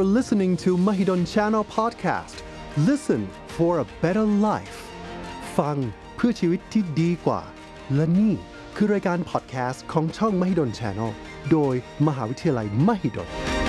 are listening to Mahidol Channel Podcast. Listen for a better life. ฟังเพื่อชีวิตที่ดีกว่าและนี่คือรายการ podcast ของช่อง Mahidol Channel โดยมหาวิทยาลัย Mahidol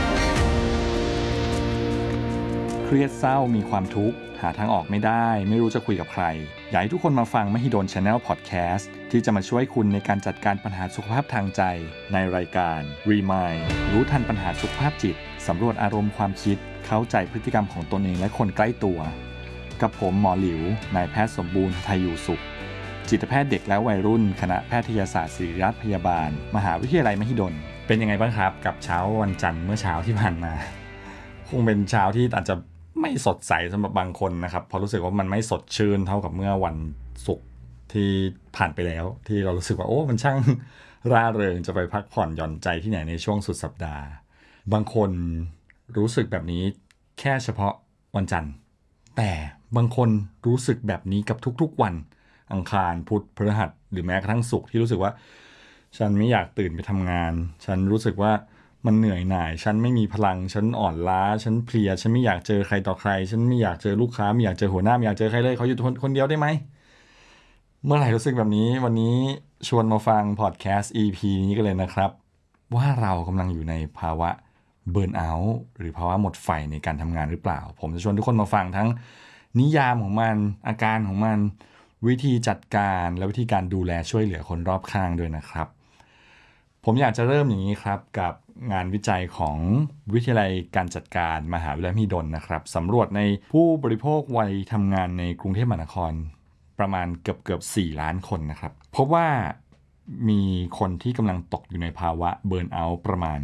เครียดเศร้ามีความทุกข์หาทางออกไม่ได้ไม่รู้จะคุยกับใครอยากให้ทุกคนมาฟัง Mahidol Channel Podcast ที่จะมาช่วยคุณในการจัดการปัญหาสุขภาพทางใจในรายการ Remind รู้ทันปัญหาสุขภาพจิตสำรวจอารมณ์ความคิดเข้าใจพฤติกรรมของตนเองและคนใกล้ตัวกับผมหมอหลิวนายแพทย์สมบูรณ์ไทยอยู่สุขจิตแพทย์เด็กและวัยรุ่นคณะแพทยศาสตร์ศิริราชพยาบาลมหาวิทยาลัยมหิดลเป็นยังไงบ้างครับกับเช้าวันจันทร์เมื่อเช้าที่ผ่านมาคงเป็นเช้าที่อาจจะไม่สดใสสำหรับบางคนนะครับเพราะรู้สึกว่ามันไม่สดชื่นเท่ากับเมื่อวันศุกร์ที่ผ่านไปแล้วที่เรารู้สึกว่าโอ้มันช่างร่าเริงจะไปพักผ่อนหย่อนใจที่ไหนในช่วงสุดสัปดาห์บางคนรู้สึกแบบนี้แค่เฉพาะวันจันทร์แต่บางคนรู้สึกแบบนี้กับทุกๆวันอังคารพุธพฤหัสหรือแม้กระทั่งศุกร์ที่รู้สึกว่าฉันไม่อยากตื่นไปทำงานฉันรู้สึกว่ามันเหนื่อยหน่ายฉันไม่มีพลังฉันอ่อนล้าฉันเพลียฉันไม่อยากเจอใครต่อใครฉันไม่อยากเจอลูกค้าไม่อยากเจอหัวหน้าไม่อยากเจอใครเลยเขาอยู่คนเดียวได้ไหมเมื่อไหร่รู้สึกแบบนี้วันนี้ชวนมาฟังพอดแคสต์ EP นี้กันเลยนะครับว่าเรากำลังอยู่ในภาวะเบิร์นเอาท์หรือภาวะหมดไฟในการทำงานหรือเปล่าผมจะชวนทุกคนมาฟังทั้งนิยามของมันอาการของมันวิธีจัดการและวิธีการดูแลช่วยเหลือคนรอบข้างด้วยนะครับผมอยากจะเริ่มอย่างนี้ครับกับงานวิจัยของวิทยาลัยการจัดการมหาวิทยาลัยมหิดลนะครับสำรวจในผู้บริโภควัยทำงานในกรุงเทพมหานครประมาณเกือบ4 ล้านคนนะครับพบว่ามีคนที่กำลังตกอยู่ในภาวะเบิร์นเอาท์ประมาณ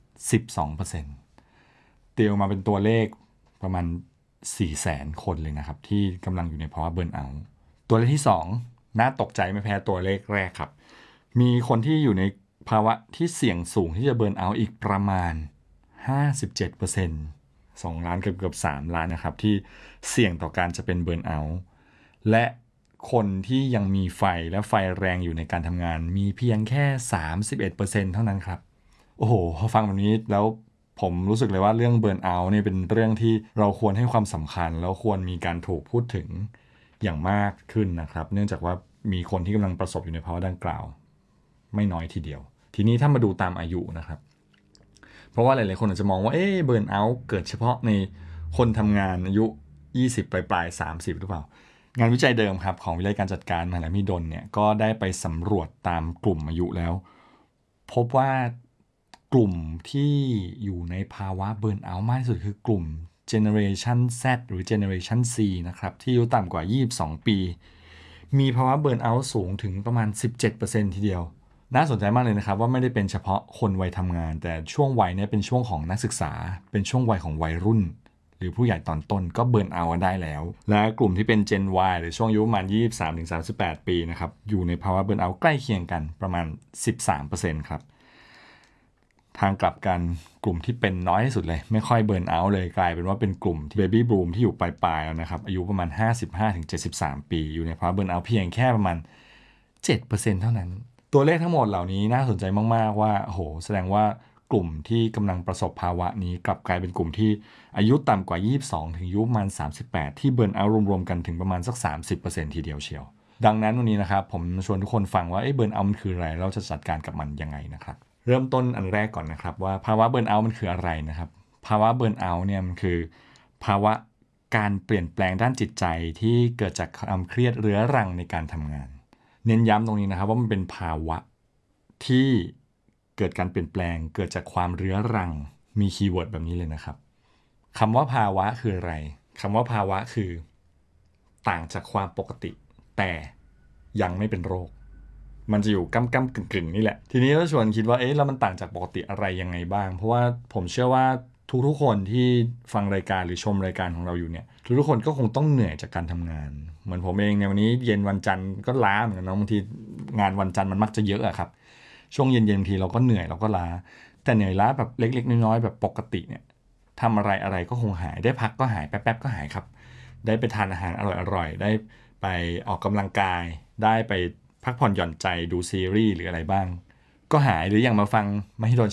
12% ตีออกมาเป็นตัวเลขประมาณ 400,000 คนเลยนะครับที่กำลังอยู่ในภาวะเบิร์นเอาท์ตัวเลขที่2น่าตกใจไม่แพ้ตัวเลขแรกครับมีคนที่อยู่ในภาวะที่เสี่ยงสูงที่จะเบิร์นเอาท์อีกประมาณ 57% 2 ล้านเกือบ3 ล้านนะครับที่เสี่ยงต่อการจะเป็นเบิร์นเอาท์และคนที่ยังมีไฟและไฟแรงอยู่ในการทำงานมีเพียงแค่ 31% เท่านั้นครับโอ้โหพอฟังแบบนี้แล้วผมรู้สึกเลยว่าเรื่องเบิร์นเอาท์เนี่ยเป็นเรื่องที่เราควรให้ความสำคัญแล้วควรมีการถูกพูดถึงอย่างมากขึ้นนะครับเนื่องจากว่ามีคนที่กำลังประสบอยู่ในภาวะดังกล่าวไม่น้อยทีเดียวทีนี้ถ้ามาดูตามอายุนะครับเพราะว่าหลายๆคนอาจจะมองว่าเบิร์นเอาท์เกิดเฉพาะในคนทำงานอายุ20ปลายๆ30หรือเปล่างานวิจัยเดิมครับของวิทยาลัยการจัดการมหาวิทยาลัยมหิดลเนี่ยก็ได้ไปสำรวจตามกลุ่มอายุแล้วพบว่ากลุ่มที่อยู่ในภาวะเบิร์นเอาท์มากที่สุดคือกลุ่มGeneration Z หรือ Generation C นะครับที่อายุต่ำกว่า22 ปีมีภาวะเบิร์นเอาท์สูงถึงประมาณ 17% ทีเดียวน่าสนใจมากเลยนะครับว่าไม่ได้เป็นเฉพาะคนวัยทำงานแต่ช่วงวัยนี้เป็นช่วงของนักศึกษาเป็นช่วงวัยของวัยรุ่นหรือผู้ใหญ่ตอนต้นก็เบิร์นเอาท์ได้แล้วและกลุ่มที่เป็น Gen Y หรือช่วงอายุประมาณ 23-38 ปีนะครับอยู่ในภาวะเบิร์นเอาท์ใกล้เคียงกันประมาณ 13% ครับทางกลับกันกลุ่มที่เป็นน้อยที่สุดเลยไม่ค่อยเบิร์นเอาท์เลยกลายเป็นว่าเป็นกลุ่มเบบี้บูมที่อยู่ปลายๆแล้วนะครับอายุประมาณ 55-73 ปีอยู่ในภาวะเบิร์นเอาท์เพียงแค่ประมาณ 7% เท่านั้นตัวเลขทั้งหมดเหล่านี้น่าสนใจมากๆว่าโอ้โหแสดงว่ากลุ่มที่กำลังประสบภาวะนี้กลับกลายเป็นกลุ่มที่อายุต่ำกว่า22ถึงอายุประมาณ38ที่เบิร์นเอาท์รวมๆกันถึงประมาณสัก 30% ทีเดียวเชียวดังนั้นวันนี้นะครับผมชวนทุกคนฟังว่าเบิร์นเอาท์มันคืออะไรเราจะจัดการกับมันยังไงนะครับเริ่มต้นอันแรกก่อนนะครับว่าภาวะเบิร์นเอาท์มันคืออะไรนะครับภาวะเบิร์นเอาท์เนี่ยมันคือภาวะการเปลี่ยนแปลงด้านจิตใจที่เกิดจากความเครียดเรื้อรังในการทำงานเน้นย้ำตรงนี้นะครับว่ามันเป็นภาวะที่เกิดการเปลี่ยนแปลงเกิดจากความเรื้อรังมีคีย์เวิร์ดแบบนี้เลยนะครับคำว่าภาวะคืออะไรคำว่าภาวะคือต่างจากความปกติแต่ยังไม่เป็นโรคมันจะอยู่ก้ำกึ่งนี่แหละทีนี้ก็ชวนคิดว่าแล้วมันต่างจากปกติอะไรยังไงบ้างเพราะว่าผมเชื่อว่าทุกคนที่ฟังรายการหรือชมรายการของเราอยู่เนี่ยทุกคนก็คงต้องเหนื่อยจากการทำงานเหมือนผมเองเนี่ยวันนี้เย็นวันจันทร์ก็ล้าเหมือนกันนะบางทีงานวันจันทร์มันมักจะเยอะอะครับช่วงเย็นๆบางทีเราก็เหนื่อยเราก็ล้าแต่เหนื่อยล้าแบบเล็กๆน้อยๆแบบปกติเนี่ยทำอะไรก็คงหายได้พักก็หายแป๊บๆก็หายครับได้ไปทานอาหารอร่อยๆได้ไปออกกำลังกายได้ไปพักผ่อนหย่อนใจดูซีรีส์หรืออะไรบ้างก็หายหรืออย่างมาฟังMahidol